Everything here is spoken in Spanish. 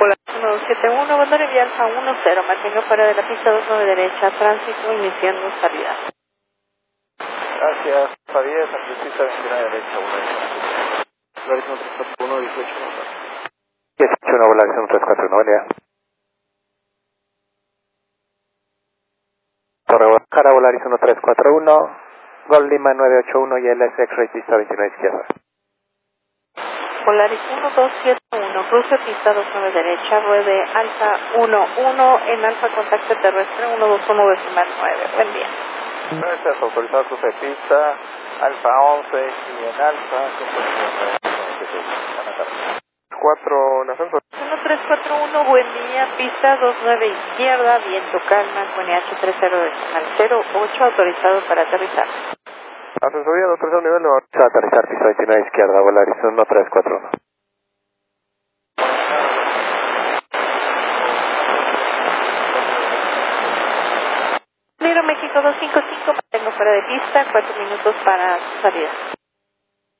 Hola, 1271, Bandera y Alfa 10, mantenga fuera de la pista 29 derecha, tránsito iniciando salida. Gracias, Javier, pista 29 derecha, 1. Volaris 1341, 18. 18, Volaris 1341, Valeria. Torre Guadalajara, Volaris 1341, Gol Lima 981 y LS X-Ray pista 29 izquierda. Polaris 1271, cruce pista 29 derecha, ruede Alfa 11 en Alfa contacto terrestre 121,9. Buen día. Gracias, autorizado cruce de pista, Alfa 11 y en Alfa, 4 en ascenso. 1341, buen día, pista 29 izquierda, viento calma, con H30 decimal 08, autorizado para aterrizar. Asesoría 23 nivel de Aterrizar pista 29 izquierda, Volaris 1341. Negro México 255, mantengo fuera de pista, 4 minutos para salida.